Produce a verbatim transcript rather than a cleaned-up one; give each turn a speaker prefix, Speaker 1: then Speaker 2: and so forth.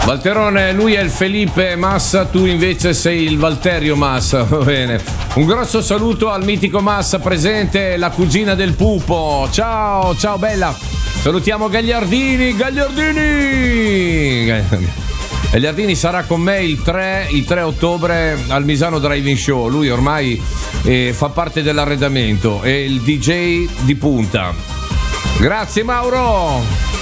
Speaker 1: Valterone, lui è il Felipe Massa, tu invece sei il Valterio Massa. Va bene. Un grosso saluto al mitico Massa presente, la cugina del pupo. Ciao, ciao bella. Salutiamo Gagliardini, Gagliardini. Gagliardini sarà con me il tre, il tre ottobre al Misano Driving Show. Lui ormai eh, fa parte dell'arredamento, è il D J di punta. Grazie Mauro.